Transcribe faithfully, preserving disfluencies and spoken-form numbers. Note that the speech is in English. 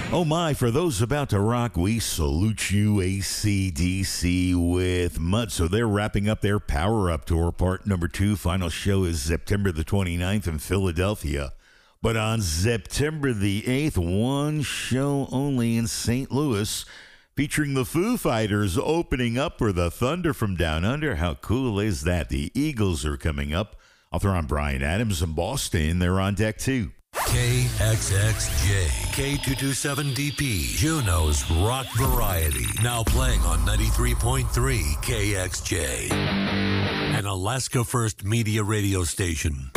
Oh my, for those about to rock, we salute you, A C D C, with Mud. So they're wrapping up their Power Up Tour. Part number two. Final show is September the twenty-ninth in Philadelphia. But on September the eighth, one show only in Saint Louis, featuring the Foo Fighters opening up for the Thunder from Down Under. How cool is that? The Eagles are coming up. I'll throw on Bryan Adams in Boston. They're on deck too. K X X J, K two twenty-seven D P, Juneau's Rock Variety. Now playing on ninety-three point three K X J. An Alaska First Media radio station.